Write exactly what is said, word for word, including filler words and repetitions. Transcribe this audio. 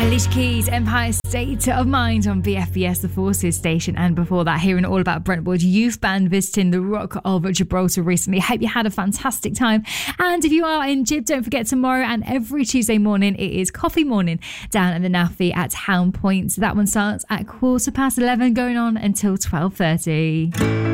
Alicia Keys, Empire State of Mind on B F B S, the Forces station. And before that, hearing all about Brentwood Youth Band visiting the Rock of Gibraltar recently. Hope you had a fantastic time. And if you are in Gib, don't forget tomorrow and every Tuesday morning, it is coffee morning down at the Naffy at Hound Point. That one starts at quarter past eleven, going on until twelve thirty.